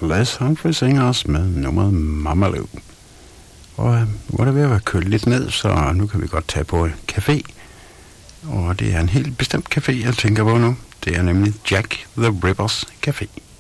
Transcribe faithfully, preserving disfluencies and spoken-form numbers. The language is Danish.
Les Humphrey Singers med nummeret Mamalou. Og øh, nu er det ved at være kølet lidt ned, så nu kan vi godt tage på en café. Og det er en helt bestemt café, jeg tænker på nu. Det er nemlig Jack the Rippers Café.